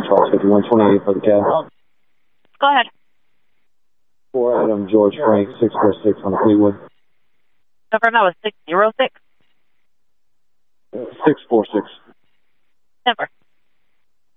Charles 5128 for the cab. Go ahead. 4 Adam George Frank 646 on the Fleetwood. Number now is 606. 646. Number.